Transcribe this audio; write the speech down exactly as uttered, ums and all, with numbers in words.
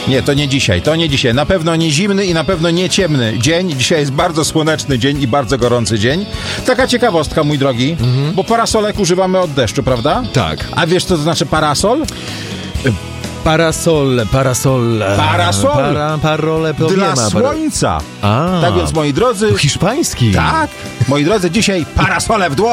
Nie, to nie dzisiaj, to nie dzisiaj. Na pewno nie zimny i na pewno nie ciemny dzień. Dzisiaj jest bardzo słoneczny dzień i bardzo gorący dzień. Taka ciekawostka, mój drogi, mhm. bo parasolek używamy od deszczu, prawda? Tak. A wiesz, co to znaczy parasol? Parasol, parasol. Parasol? Para, parole, Dla słońca. A, tak więc, moi drodzy... hiszpański. Tak, moi drodzy, dzisiaj parasole w dłoń.